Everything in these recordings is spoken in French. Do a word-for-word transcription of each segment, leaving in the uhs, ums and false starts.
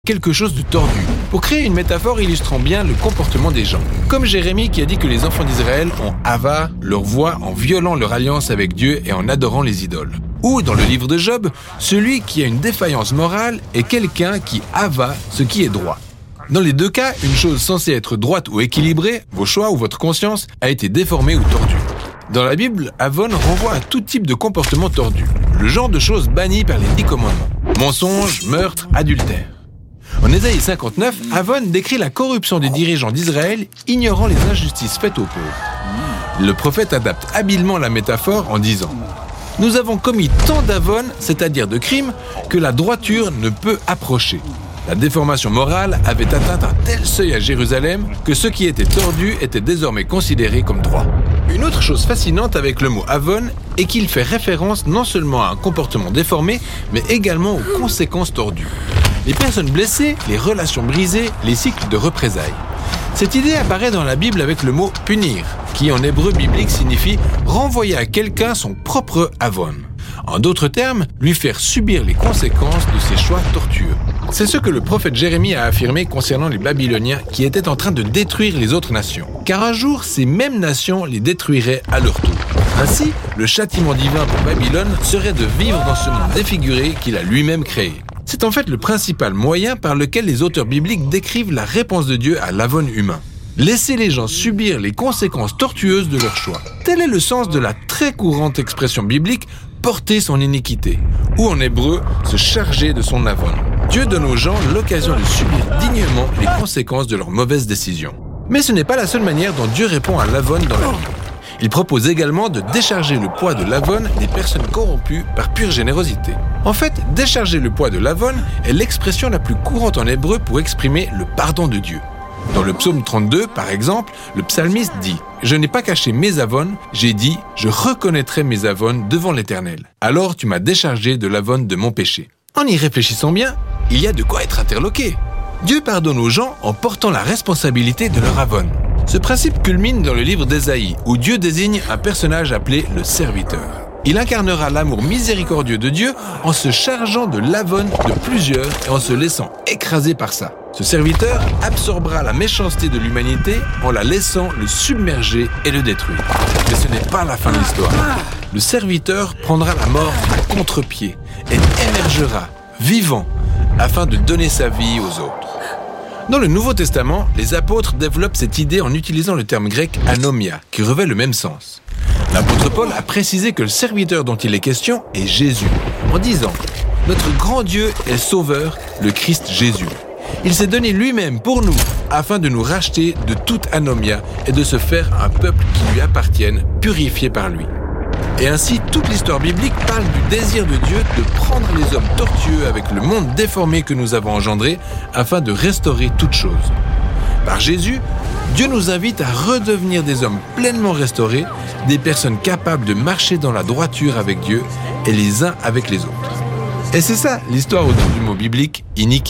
quelque chose de tordu, pour créer une métaphore illustrant bien le comportement des gens. Comme Jérémie qui a dit que les enfants d'Israël ont ava leur voix en violant leur alliance avec Dieu et en adorant les idoles. Ou dans le livre de Job, celui qui a une défaillance morale est quelqu'un qui ava ce qui est droit. Dans les deux cas, une chose censée être droite ou équilibrée, vos choix ou votre conscience, a été déformée ou tordue. Dans la Bible, Avon renvoie à tout type de comportement tordu, le genre de choses bannies par les dix commandements. Mensonge, meurtre, adultère. En Ésaïe cinquante-neuf, Avon décrit la corruption des dirigeants d'Israël, ignorant les injustices faites aux pauvres. Le prophète adapte habilement la métaphore en disant « Nous avons commis tant d'avon, c'est-à-dire de crimes, que la droiture ne peut approcher. » La déformation morale avait atteint un tel seuil à Jérusalem que ce qui était tordu était désormais considéré comme droit. Une autre chose fascinante avec le mot Avon est qu'il fait référence non seulement à un comportement déformé, mais également aux conséquences tordues. Les personnes blessées, les relations brisées, les cycles de représailles. Cette idée apparaît dans la Bible avec le mot « punir », qui en hébreu biblique signifie « renvoyer à quelqu'un son propre avon ». En d'autres termes, lui faire subir les conséquences de ses choix tortueux. C'est ce que le prophète Jérémie a affirmé concernant les Babyloniens qui étaient en train de détruire les autres nations. Car un jour, ces mêmes nations les détruiraient à leur tour. Ainsi, le châtiment divin pour Babylone serait de vivre dans ce monde défiguré qu'il a lui-même créé. C'est en fait le principal moyen par lequel les auteurs bibliques décrivent la réponse de Dieu à l'avon humain. Laisser les gens subir les conséquences tortueuses de leurs choix. Tel est le sens de la très courante expression biblique « porter son iniquité » ou en hébreu « se charger de son avon ». Dieu donne aux gens l'occasion de subir dignement les conséquences de leurs mauvaises décisions. Mais ce n'est pas la seule manière dont Dieu répond à l'avon dans la Bible. Il propose également de décharger le poids de l'avon des personnes corrompues par pure générosité. En fait, décharger le poids de l'avon est l'expression la plus courante en hébreu pour exprimer le pardon de Dieu. Dans le psaume trente-deux, par exemple, le psalmiste dit « Je n'ai pas caché mes avons, j'ai dit « Je reconnaîtrai mes avons devant l'Éternel. Alors tu m'as déchargé de l'avon de mon péché. » En y réfléchissant bien, il y a de quoi être interloqué. Dieu pardonne aux gens en portant la responsabilité de leur avon. Ce principe culmine dans le livre d'Ésaïe, où Dieu désigne un personnage appelé le serviteur. Il incarnera l'amour miséricordieux de Dieu en se chargeant de l'avon de plusieurs et en se laissant écraser par ça. Ce serviteur absorbera la méchanceté de l'humanité en la laissant le submerger et le détruire. Mais ce n'est pas la fin de l'histoire. Le serviteur prendra la mort à contre-pied et émergera, vivant, afin de donner sa vie aux autres. Dans le Nouveau Testament, les apôtres développent cette idée en utilisant le terme grec « anomia » qui revêt le même sens. L'apôtre Paul a précisé que le serviteur dont il est question est Jésus, en disant « Notre grand Dieu est sauveur, le Christ Jésus. Il s'est donné lui-même pour nous, afin de nous racheter de toute anomia et de se faire un peuple qui lui appartienne, purifié par lui. » Et ainsi, toute l'histoire biblique parle du désir de Dieu de prendre les hommes tortueux avec le monde déformé que nous avons engendré afin de restaurer toutes choses. Par Jésus, Dieu nous invite à redevenir des hommes pleinement restaurés, des personnes capables de marcher dans la droiture avec Dieu et les uns avec les autres. Et c'est ça l'histoire autour du mot biblique « iniquité ».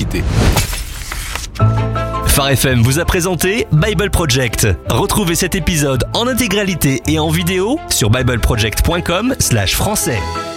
Phare F M vous a présenté Bible Project. Retrouvez cet épisode en intégralité et en vidéo sur bible project point com slash français.